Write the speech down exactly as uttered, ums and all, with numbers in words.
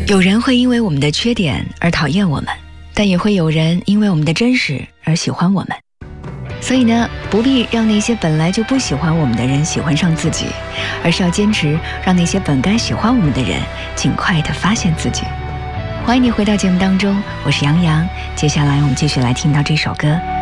有人会因为我们的缺点而讨厌我们，但也会有人因为我们的真实而喜欢我们。所以呢，不必让那些本来就不喜欢我们的人喜欢上自己，而是要坚持让那些本该喜欢我们的人尽快地发现自己。欢迎你回到节目当中，我是杨洋，接下来我们继续来听到这首歌。